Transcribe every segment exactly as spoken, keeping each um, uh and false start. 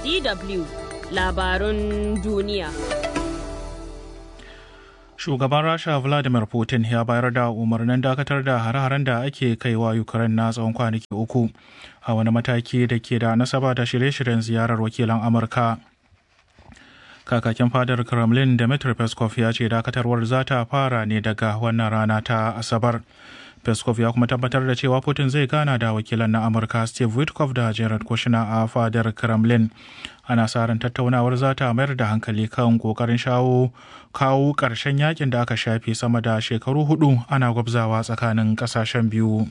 D W labarun duniya. Shugaban Rasha Vladimir Putin ya bayar da umarnin dakatar da hare-haren da ake kaiwa Ukraine na tsawon kwanaki uku a wani mataki da ke da nasaba da shirye-shiryen ziyarar wakilan Amurka. Kakakin fadar Kremlin Dmitry Peskov ya ce dakatarwar za ta fara ne daga wannan rana ta Asabar. Peskov ya kuma tabbatar da cewa Putin zai gana da wakilan na Amurka Steve Witkoff da Jared Kushner a fadar Kremlin. Ana sa ran tattaunawar za ta mayar da hankali kan kokarin shawo kawo ƙarshen yakin da aka shafe sama da shekaru hudu ana gwabzawa tsakanin ƙasashen biyu.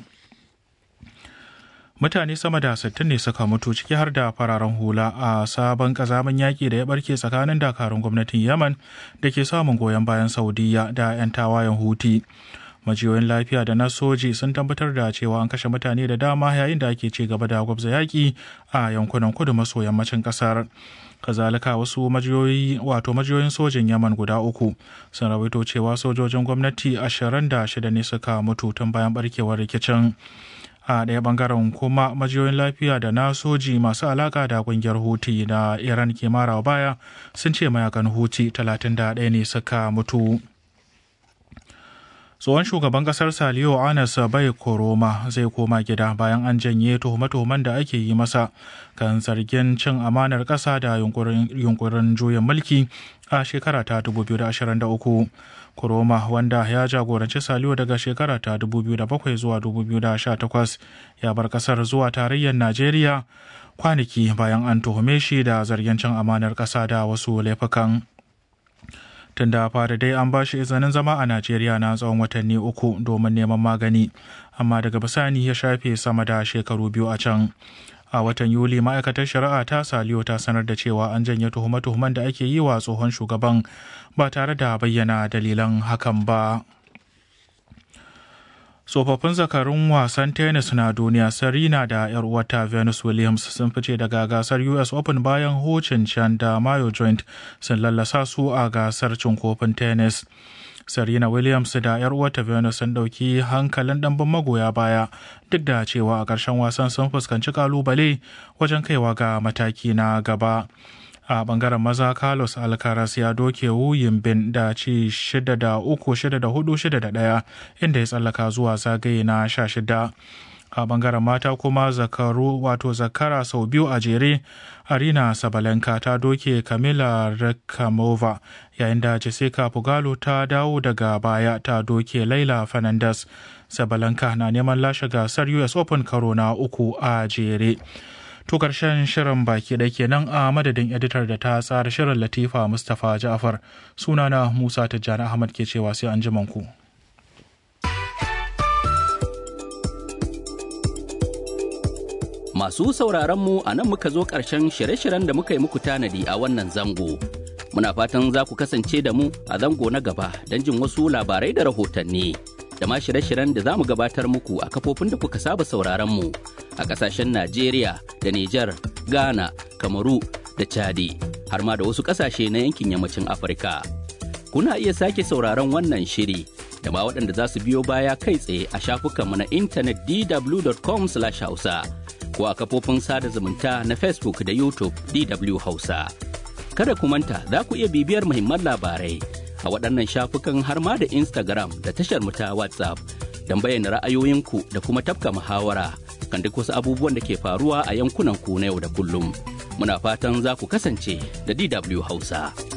Mutane sama da sittin ne suka mutu ciki har da fararen hula a sabon kazamin yaƙi da ya barke tsakanin dakarun gwamnatin Yaman da ke samun goyon bayan Saudiya da 'yan tawayen Huti. Majiyoyin lafiya da na soji sun tabbatar da cewa an kashe mutane da dama yayin da ake ci gaba da gwabza yaƙi a yankunan kudu maso yammacin ƙasar. Kazalika wasu majiyoyi wato majiyoyin sojin Yaman guda uku sun rawaito cewa sojojin gwamnati ashirin da shida ne suka mutu tun bayan barkewar rikicin. A ɗaya ɓangaren kuma majiyoyin lafiya da na soji masu alaƙa da ƙungiyar Huti da Iran ke marawa baya sun ce mayakan Huti talatin da ɗaya ne suka mutu. Tsohon shugaban kasar Saliyo Anas Bai Koroma zai koma gida bayan an janye tuhume-tuhumen da ake yi masa kan zargin cin amanar ƙasa da yunkurin juyin mulki a shekara ta dubu biyu da ashirin da uku. Koroma wanda ya jagoranci Saliyo daga shekara ta dubu biyu da bakwai zuwa dubu biyu da sha takwas ya bar kasar zuwa tarayyar Najeriya kwanaki bayan an tuhume shi da zargin cin amanar ƙasa da wasu laifukan. Tun da fara dai an ba shi izinin zama a Najeriya na tsawon watanni uku domin neman magani, amma daga bisani ya shafe sama da shekaru biyu a can. A watan Yuli ma'aikatar shari'a ta Saliyo ta sanar da cewa an janye tuhume-tuhumen da ake yi wa tsohon shugaban ba tare da bayyana dalilan hakan ba. Tsofaffin zakarun wasan tennis na duniya Serena da 'yar uwarta Venus Williams sun fice daga gasar U S Open bayan Ho Chin Chan da Mayo Joint sun lallasa su a gasar cin kofin tennis. Serena Williams da 'yar uwarta Venus sun dauki hankalin ɗanbin magoya baya duk da cewa a ƙarshen wasan sun fuskanci kalubale wajen kaiwa ga mataki na gaba. A bangaren maza Carlos Alcaraz ya doke Wu Yinbin da ci shida da uku, shida da hudu, shida da ɗaya inda ya tsallaka zuwa zagaye na sha shida. A bangaren mata kuma zakaru wato zakara sau biyu a jere Arina Sabalenka ta doke Kamila Rakhimova yayin da Jessica Pugalo ta dawo daga baya ta doke Laila Fernandez. Sabalenka na neman lashe gasar U S Open karo na uku a jere. To karshen shirin baki da kenan a madadin editar da ta tsara shirin Latifa Mustapha Ja'far, sunana Musa Tijjani Ahmad ke cewa sai an ji manku. Masu sauraron mu a nan muka zo ƙarshen shirye-shiryen da muka yi muku tanadi a wannan zango. Muna fatan za ku kasance da mu a zango na gaba don jin wasu labarai da rahotanni. Da ma shirye-shiryen da za mu gabatar muku a kafofin da kuka saba sauraron mu a ƙasashen Najeriya da Nijar, Ghana, Kamaru da Chadi, har ma da wasu ƙasashe na yankin yammacin Afirka. Kuna iya sake sauraron wannan shiri da ma waɗanda za su biyo baya kai tsaye a shafukanmu na intanet d w dot com slash hausa ko a kafofin sada zumunta na Facebook da YouTube D W Hausa. Kada ku manta za ku iya bibiyar muhimman labarai a waɗannan shafukan har ma da Instagram da tashar mu ta WhatsApp don bayyana ra'ayoyinku da kuma tafka muhawara kan duk wasu abubuwan da ke faruwa a yankunan ku na yau da kullum. Muna fatan za ku kasance da D W Hausa.